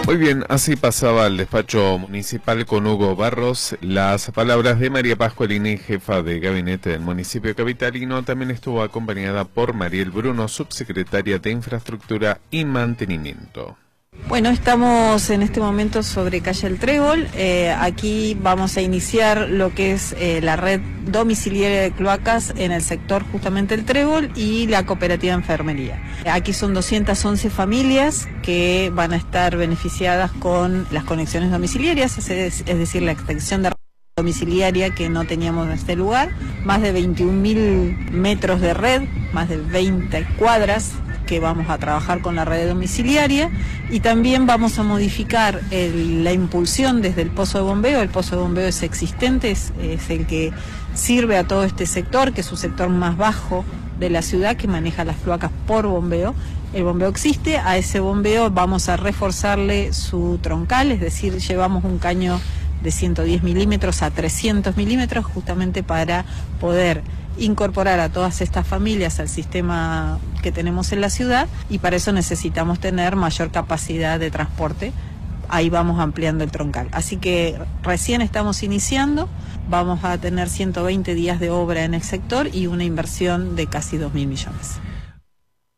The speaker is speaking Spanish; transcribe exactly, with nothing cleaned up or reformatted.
Muy bien, así pasaba el despacho municipal con Hugo Barros. Las palabras de María Pascualini, jefa de gabinete del municipio capitalino, también estuvo acompañada por Mariel Bruno, subsecretaria de Infraestructura y Mantenimiento. Bueno, estamos en este momento sobre calle El Trébol. Eh, aquí vamos a iniciar lo que es eh, la red domiciliaria de cloacas en el sector justamente El Trébol y la cooperativa de enfermería. Aquí son doscientas once familias que van a estar beneficiadas con las conexiones domiciliarias, es, es decir, la extensión de red domiciliaria que no teníamos en este lugar. Más de veintiún mil metros de red, más de veinte cuadras que vamos a trabajar con la red domiciliaria, y también vamos a modificar el, la impulsión desde el pozo de bombeo. El pozo de bombeo es existente, es, es el que sirve a todo este sector, que es un sector más bajo de la ciudad, que maneja las cloacas por bombeo. El bombeo existe, a ese bombeo vamos a reforzarle su troncal, es decir, llevamos un caño de ciento diez milímetros a trescientos milímetros justamente para poder incorporar a todas estas familias al sistema que tenemos en la ciudad, y para eso necesitamos tener mayor capacidad de transporte. Ahí vamos ampliando el troncal. Así que recién estamos iniciando, vamos a tener ciento veinte días de obra en el sector y una inversión de casi dos mil millones.